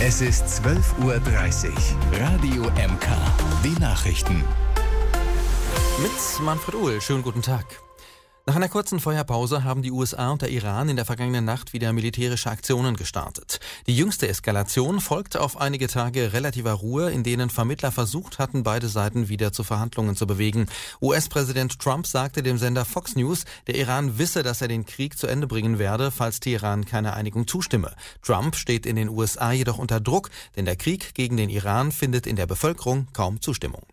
Es ist 12:30 Uhr. Radio MK. Die Nachrichten. Mit Manfred Uhl. Schönen guten Tag. Nach einer kurzen Feuerpause haben die USA und der Iran in der vergangenen Nacht wieder militärische Aktionen gestartet. Die jüngste Eskalation folgte auf einige Tage relativer Ruhe, in denen Vermittler versucht hatten, beide Seiten wieder zu Verhandlungen zu bewegen. US-Präsident Trump sagte dem Sender Fox News, der Iran wisse, dass er den Krieg zu Ende bringen werde, falls Teheran keine Einigung zustimme. Trump steht in den USA jedoch unter Druck, denn der Krieg gegen den Iran findet in der Bevölkerung kaum Zustimmung.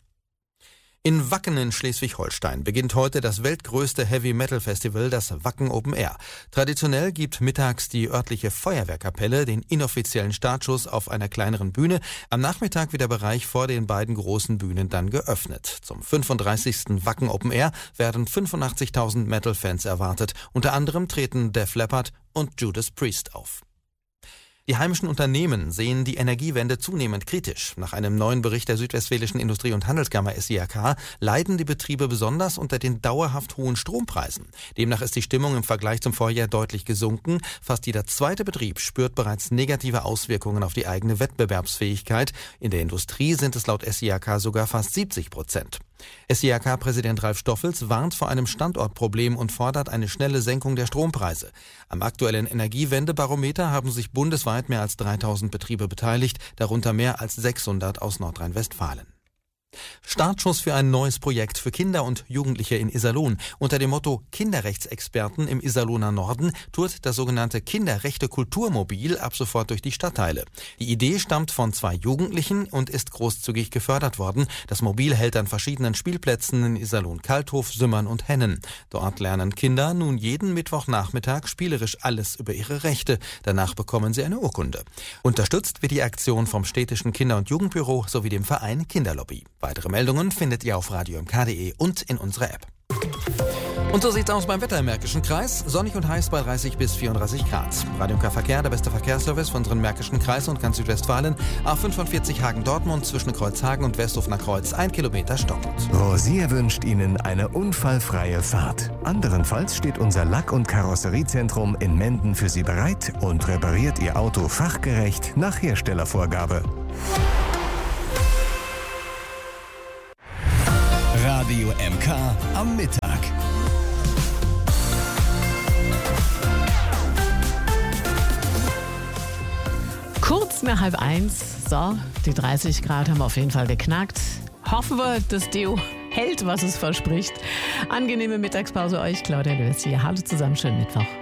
In Wacken in Schleswig-Holstein beginnt heute das weltgrößte Heavy-Metal-Festival, das Wacken Open Air. Traditionell gibt mittags die örtliche Feuerwehrkapelle den inoffiziellen Startschuss auf einer kleineren Bühne. Am Nachmittag wird der Bereich vor den beiden großen Bühnen dann geöffnet. Zum 35. Wacken Open Air werden 85.000 Metal-Fans erwartet. Unter anderem treten Def Leppard und Judas Priest auf. Die heimischen Unternehmen sehen die Energiewende zunehmend kritisch. Nach einem neuen Bericht der Südwestfälischen Industrie- und Handelskammer SIAK leiden die Betriebe besonders unter den dauerhaft hohen Strompreisen. Demnach ist die Stimmung im Vergleich zum Vorjahr deutlich gesunken. Fast jeder zweite Betrieb spürt bereits negative Auswirkungen auf die eigene Wettbewerbsfähigkeit. In der Industrie sind es laut SIAK sogar fast 70%. SIAK-Präsident Ralf Stoffels warnt vor einem Standortproblem und fordert eine schnelle Senkung der Strompreise. Am aktuellen Energiewendebarometer haben sich bundesweit mehr als 3.000 Betriebe beteiligt, darunter mehr als 600 aus Nordrhein-Westfalen. Startschuss für ein neues Projekt für Kinder und Jugendliche in Iserlohn. Unter dem Motto Kinderrechtsexperten im Iserlohner Norden tourt das sogenannte Kinderrechte-Kulturmobil ab sofort durch die Stadtteile. Die Idee stammt von 2 Jugendlichen und ist großzügig gefördert worden. Das Mobil hält an verschiedenen Spielplätzen in Iserlohn-Kalthof, Sümmern und Hennen. Dort lernen Kinder nun jeden Mittwochnachmittag spielerisch alles über ihre Rechte. Danach bekommen sie eine Urkunde. Unterstützt wird die Aktion vom städtischen Kinder- und Jugendbüro sowie dem Verein Kinderlobby. Weitere Meldungen findet ihr auf radiomk.de und in unserer App. Und so sieht's aus beim Wetter im Märkischen Kreis. Sonnig und heiß bei 30 bis 34 Grad. Radio MK Verkehr, der beste Verkehrsservice von unseren Märkischen Kreis und ganz Südwestfalen. A45 Hagen-Dortmund zwischen Kreuzhagen und Westhofener Kreuz 1 Kilometer stockend. Rosier wünscht Ihnen eine unfallfreie Fahrt. Anderenfalls steht unser Lack- und Karosseriezentrum in Menden für Sie bereit und repariert Ihr Auto fachgerecht nach Herstellervorgabe. Radio MK am Mittag. Kurz nach 12:30. So, die 30 Grad haben wir auf jeden Fall geknackt. Hoffen wir, das Deo hält, was es verspricht. Angenehme Mittagspause euch, Claudia Löws hier. Hallo zusammen, schönen Mittwoch.